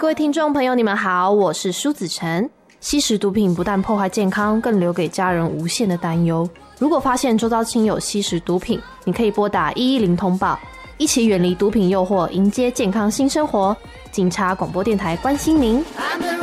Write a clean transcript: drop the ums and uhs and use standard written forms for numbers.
各位听众朋友你们好，我是舒子晨。吸食毒品不但破坏健康，更留给家人无限的担忧。如果发现周遭亲友吸食毒品，你可以拨打110通报，一起远离毒品诱惑，迎接健康新生活。警察广播电台关心您。